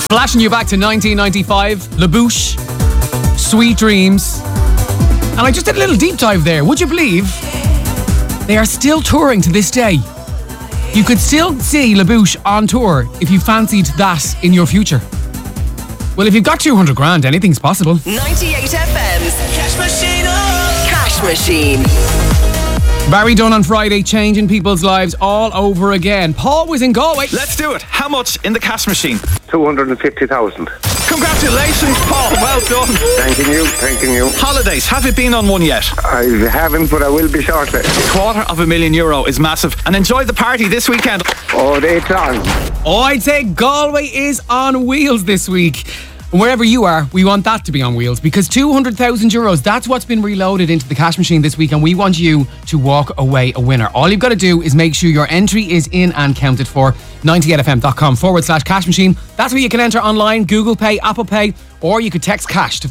Flashing you back to 1995, La Bouche, Sweet Dreams. And I just did a little deep dive there. Would you believe they are still touring to this day? You could still see La Bouche on tour if you fancied that in your future. Well, if you've got 200 grand, anything's possible. 98 FM's Cash Machine. Cash Machine. Barry Dunn on Friday, changing people's lives all over again. Paul was in Galway. Let's do it. How much in the cash machine? 250,000. Congratulations, Paul. Well done. Thanking you. Holidays. Have you been on one yet? I haven't, but I will be shortly. €250,000 is massive. And enjoy the party this weekend. Oh, it's on. Oh, I'd say Galway is on wheels this week. And wherever you are, we want that to be on wheels, because €200,000, that's what's been reloaded into the cash machine this week, and we want you to walk away a winner. All you've got to do is make sure your entry is in and counted for. 98fm.com/cash machine. That's where you can enter online, Google Pay, Apple Pay, or you could text cash to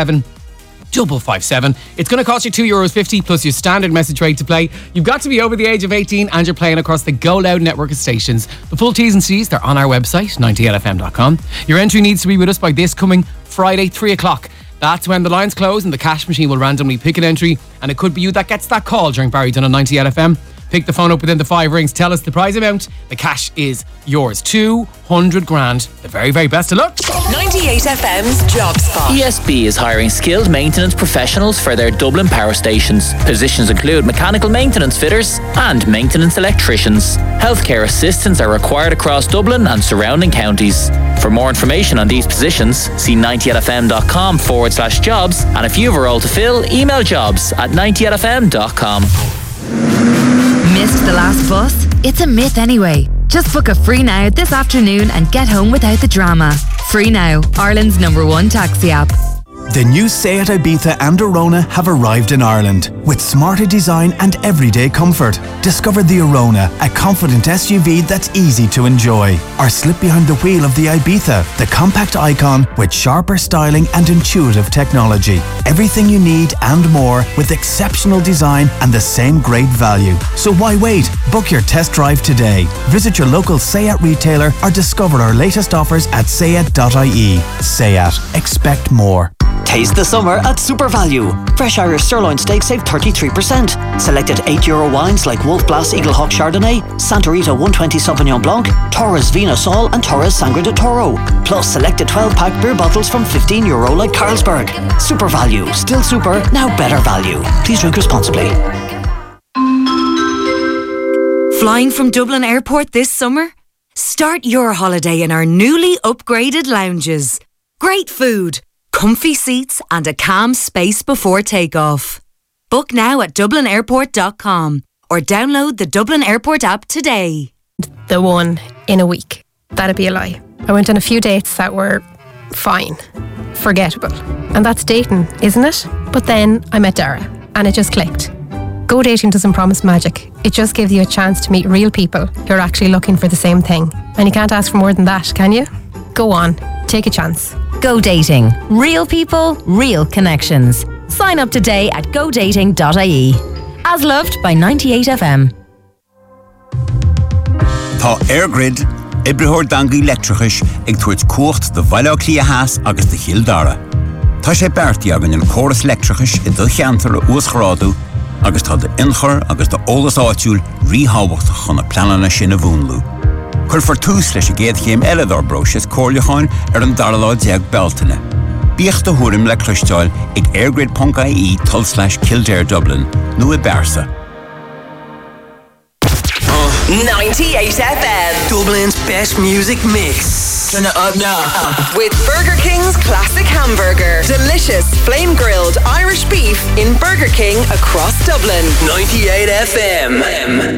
57557. It's going to cost you €2.50 plus your standard message rate to play. You've got to be over the age of 18 and you're playing across the Go Loud network of stations. The full T's and C's, they're on our website, 98fm.com. Your entry needs to be with us by this coming Friday, 3 o'clock. That's when the lines close and the cash machine will randomly pick an entry, and it could be you that gets that call during Barry Dunn on 98FM. Pick the phone up within the 5 rings, tell us the prize amount. The cash is yours. 200 grand. The very, very best of luck. 98 FM's Job Spot. ESB is hiring skilled maintenance professionals for their Dublin power stations. Positions include mechanical maintenance fitters and maintenance electricians. Healthcare assistants are required across Dublin and surrounding counties. For more information on these positions, see 98fm.com/jobs. And if you have a role to fill, email jobs@98fm.com. Missed the last bus? It's a myth anyway. Just book a Free Now this afternoon and get home without the drama. Free Now, Ireland's #1 taxi app. The new Seat Ibiza and Arona have arrived in Ireland with smarter design and everyday comfort. Discover the Arona, a confident SUV that's easy to enjoy. Or slip behind the wheel of the Ibiza, the compact icon with sharper styling and intuitive technology. Everything you need and more with exceptional design and the same great value. So why wait? Book your test drive today. Visit your local Seat retailer or discover our latest offers at seat.ie. Seat. Expect more. Taste the summer at Super Value. Fresh Irish sirloin steak save 33%. Selected €8 wines like Wolf Blass Eagle Hawk Chardonnay, Santa Rita 120 Sauvignon Blanc, Torres Vina Sol and Torres Sangre de Toro. Plus selected 12-pack beer bottles from €15 like Carlsberg. Super Value. Still super, now better value. Please drink responsibly. Flying from Dublin Airport this summer? Start your holiday in our newly upgraded lounges. Great food, comfy seats and a calm space before takeoff. Book now at dublinairport.com or download the Dublin Airport app today. The one in a week. That'd be a lie. I went on a few dates that were fine, forgettable. And that's dating, isn't it? But then I met Dara and it just clicked. Go dating doesn't promise magic. It just gives you a chance to meet real people who are actually looking for the same thing. And you can't ask for more than that, can you? Go on, take a chance. Go dating. Real people, real connections. Sign up today at godating.ie. As loved by 98FM. Tá Airgrid, ibrithór dangaí leictreachais ag tuairt cuacht de bhaile cliathas agus de Childara. Tá sé beartaí agan in chóras leictreachais I do cheantar uasghrádu agus tá de inchar agus de ólas áitiúil ríhabhacht chun na planana sin a bhúnlú. Chur for tús leis a géad chéim eile broses cóirleáin an darláid ag beltaine. Bíocht a thuairim le cloisteáil ag airgrid.ie/Kildare Dublin nó I Bersa. 98 FM, Dublin's best music mix. Turn it up now. With Burger King's classic hamburger. Delicious flame grilled Irish beef in Burger King across Dublin. 98 FM.